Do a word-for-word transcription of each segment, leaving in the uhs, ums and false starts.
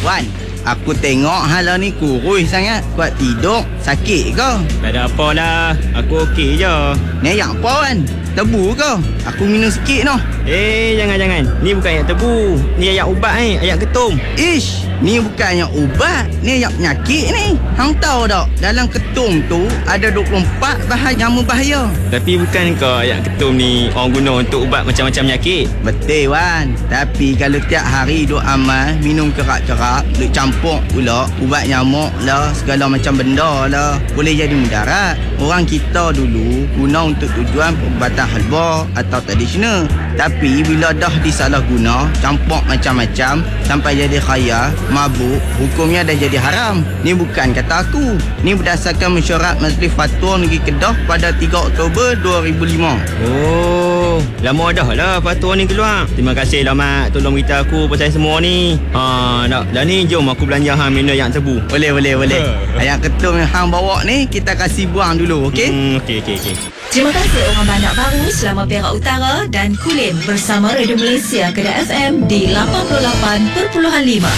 Wan, aku tengok hala ni kurus sangat. Kuat tidur, sakit ke? Tak ada apa lah, aku okey je. Ni ayak apa Wan? Tebu ke? Aku minum sikit noh. Eh, jangan-jangan. Ni bukan ayak tebu. Ni ayak ubat ni, ayak ketum. Ish, ni bukan ayak ubat. Ni ayak penyakit ni. Hang tahu tak? Dalam ketum tu ada dua puluh empat bahan nyamuk bahaya. Tapi bukankah ayak ketum ni orang guna untuk ubat macam-macam penyakit? Betul Wan. Tapi kalau tiap hari duk amal, minum kerak-kerak, duk campur pula ubat nyamuk lah, segala macam benda lah, boleh jadi mudarat. Orang kita dulu guna untuk tujuan perubatan halba atau tradisional. Tapi bila dah disalah guna, campur macam-macam sampai jadi khayal, mabuk, hukumnya dah jadi haram. Ni bukan kata aku. Ni berdasarkan mesyuarat Majlis Fatwa Negeri Kedah pada tiga Oktober dua ribu lima. Oh, lama dah lah fatwa ni keluar. Terima kasih lah Mat, tolong beritahu aku pasal semua ni. Ha, dah, dah ni jom aku belanja hang minum yang tebu. Boleh, boleh, boleh. Ayat ketum yang hang bawa ni kita kasih buang dulu, okey? Hmm, okey, okey, okey. Terima kasih orang Banak Baru, Selama Perak Utara dan Kulin bersama Radio Malaysia Kedah F M di lapan puluh lapan perpuluhan lima.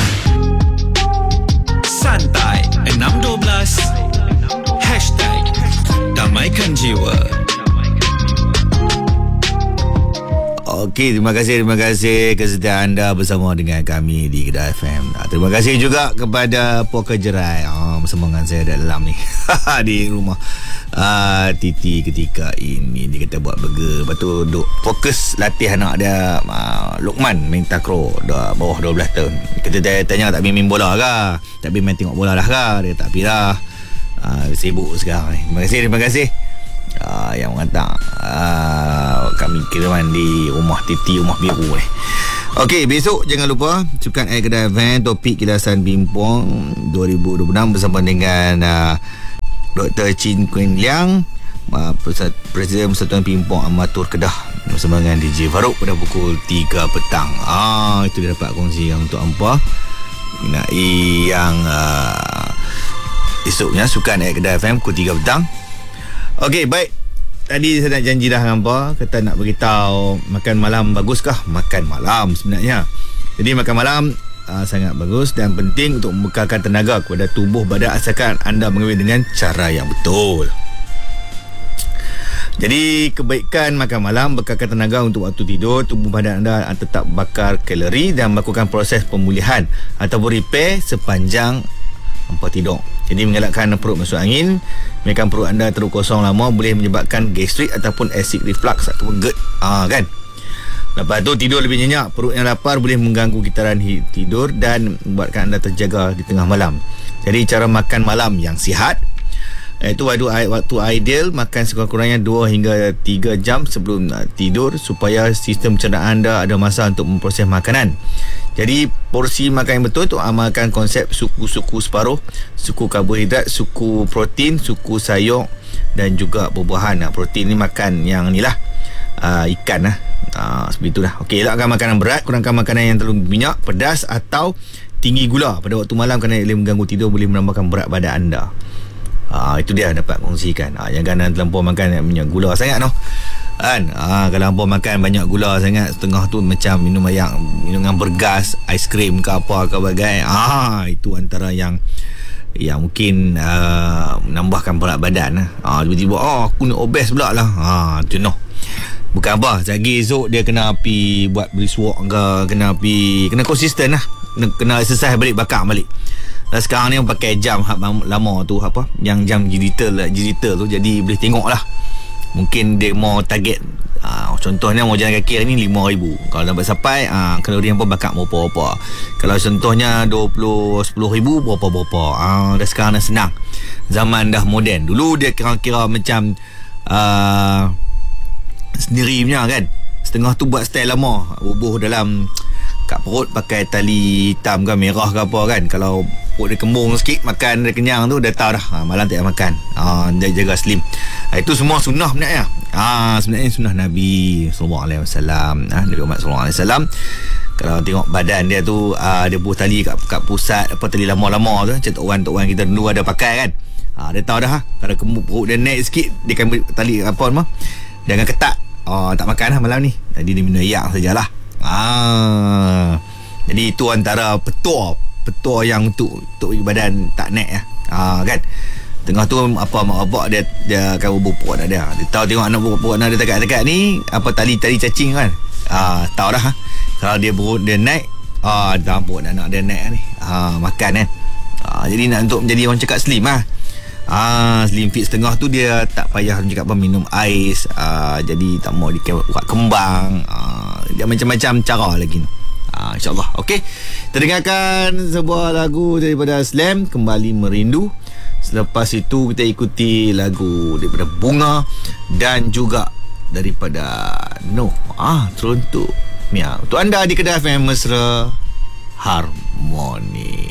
Santai enam dua belas Hashtag Damaikan Jiwa. Okey, terima kasih, terima kasih kesetiaan anda bersama dengan kami di Kedah F M. Terima kasih juga kepada Poker Jerai oh, bersama dengan saya dalam ni di rumah uh, Titi ketika ini. Dia kata buat burger, lepas tu duk fokus latih anak dia uh, Luqman main takraw dah bawah dua belas tahun. Kita tanya tak main bola ke, tak main tengok bola dah ke, dia tak pilih. Uh, sibuk sekarang ni. Terima kasih, terima kasih Uh, yang mengatakan uh, kami kiriman di rumah Titi, rumah biru ni. Okey, besok jangan lupa Sukan Air Kedah Event, topik kilasan Bimpong dua ribu dua puluh enam bersama dengan uh, Doktor Chin Kuan Liang, uh, Presiden Persatuan Pimpong Amatur Kedah, bersama dengan D J Farouk pada pukul tiga petang. Ah, itu dia dapat kongsi yang untuk hampa mengenai yang uh, esoknya Sukan Air Kedah F M pukul tiga petang. Okey, baik. Tadi saya nak janji dah dengan apa, kata nak beritahu makan malam baguskah? Makan malam sebenarnya. Jadi makan malam uh, sangat bagus dan penting untuk membekalkan tenaga kepada tubuh badan asalkan anda mengambil dengan cara yang betul. Jadi kebaikan makan malam bekalkan tenaga untuk waktu tidur, tubuh badan anda tetap bakar kalori dan melakukan proses pemulihan ataupun repair sepanjang hampa tidur. Jadi mengelakkan perut masuk angin, menyebabkan perut anda terus kosong lama boleh menyebabkan gastrik ataupun acid reflux ataupun GERD. Ah kan. Lepas tu tidur lebih nyenyak, perut yang lapar boleh mengganggu kitaran tidur dan membuatkan anda terjaga di tengah malam. Jadi cara makan malam yang sihat, iaitu waktu, waktu ideal makan sekurang-kurangnya dua hingga tiga jam sebelum tidur supaya sistem pencernaan anda ada masa untuk memproses makanan. Jadi porsi makan yang betul tu amalkan konsep suku-suku separuh, suku karbohidrat, suku protein, suku sayur dan juga buah-buahan. Nah, protein ni makan yang ni lah, uh, ikan lah, uh, seperti itulah. Okey, elakkan makanan berat, kurangkan makanan yang terlalu minyak, pedas atau tinggi gula pada waktu malam kerana ia mengganggu tidur, boleh menambahkan berat badan anda. Ah, itu dia dapat kongsikan. Ah, jangan terlampau makan minyak gula sangat noh. Kan? Ah, kalau terlampau makan banyak gula sangat, setengah tu macam minum air, minum yang bergas, aiskrim ke apa ke bagai. Ah, itu antara yang yang mungkin uh, menambahkan berat badan. Ah, tiba-tiba oh aku nak obes pula lah. Ah, tu noh. Bukan apa, lagi esok dia kena pergi buat brisk walk ke, kena pergi, kena konsisten lah, kena, kena exercise balik, bakar balik. Dan sekarang ni pakai jam lama tu, apa yang jam digital digital tu, jadi boleh tengok lah. Mungkin dia mau target, uh, contohnya mau jalan kaki hari ni lima ribu, kalau dapat sampai uh, kalori yang pun bakar berapa-berapa. Kalau contohnya dua puluh sepuluh ribu berapa-berapa. uh, Dah sekarang dah senang, zaman dah moden. Dulu dia kira-kira macam uh, sendiri punya kan, setengah tu buat style lama, bubuh dalam kat perut pakai tali hitam ke merah ke apa kan. Kalau perut dia kembung sikit, makan dia kenyang tu dah tahu dah, ha, malam tak payah makan, ha, dia jaga slim. Ha, itu semua sunnah sebenarnya. Ha, sebenarnya sunnah Nabi sallallahu alaihi wasallam, ha, Nabi Muhammad sallallahu alaihi wasallam. Kalau tengok badan dia tu, uh, dia buah tali kat, kat pusat, apa tali lama-lama tu, macam tok wan tok wan kita dulu ada pakai kan. Ha, dia tahu dah, ha. Kalau kembung perut dia naik sikit, dia akan tali apa mah, dia akan ketat. Oh, tak makan lah malam ni. Jadi dia minum air sajalah. Ah, jadi itu antara petua petua yang untuk untuk badan tak naik ya. Ha, kan. Tengah tu apa mak bapak dia dia akan berbuat dah dia. Dia tahu tengok anak berbuat dia dekat-dekat ni apa tali-tali cacing kan. Ah, tahu dah. Ha? Kalau dia berut dia naik, ah nampak anak dia naik ni. Ah makan kan. Ah jadi nak untuk menjadi orang cakap slim ah. Ah slim fit setengah tu dia tak payah cakap apa minum ais, ah jadi tak mau buat kembang. Ah dia macam-macam cara lagi. Ah insya-Allah. Okey. Kita dengarkan sebuah lagu daripada Slam, Kembali Merindu. Selepas itu kita ikuti lagu daripada Bunga dan juga daripada Noh. Ah, teruntuk Mia. Untuk anda di Kedah F M Mesra Harmoni.